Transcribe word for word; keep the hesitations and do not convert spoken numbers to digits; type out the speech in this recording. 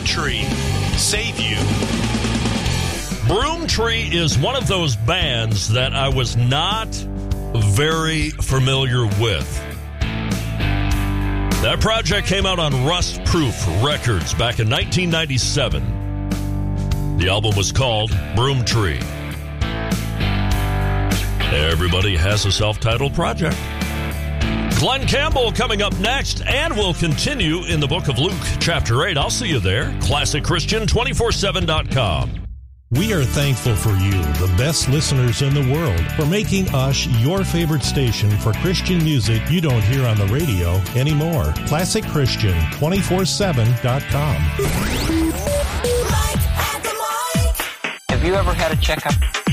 Broomtree. Save you. Broomtree is one of those bands that I was not very familiar with. That project came out on Rust Proof Records back in nineteen ninety-seven. The album was called Broomtree. Everybody has a self-titled project. Glenn Campbell coming up next, and we'll continue in the book of Luke, chapter eight. I'll see you there. classic christian two forty-seven dot com. We are thankful for you, the best listeners in the world, for making us your favorite station for Christian music you don't hear on the radio anymore. classic christian two forty-seven dot com. Have you ever had a checkup?